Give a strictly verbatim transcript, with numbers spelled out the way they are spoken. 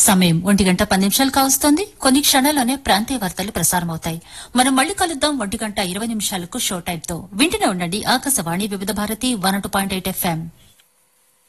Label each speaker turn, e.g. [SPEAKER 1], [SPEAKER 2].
[SPEAKER 1] సమయం ఒంటి గంట పది నిమిషాలు కావస్తోంది. కొన్ని క్షణాల్లోనే ప్రాంతీయ వార్తలు ప్రసారమవుతాయి. మనం మళ్లీ కలుద్దాం ఒంటి గంట ఇరవై నిమిషాలకు షో టైంతో. వింటూనే ఉండండి ఆకాశవాణి వివిధ Bharati one two point eight FM.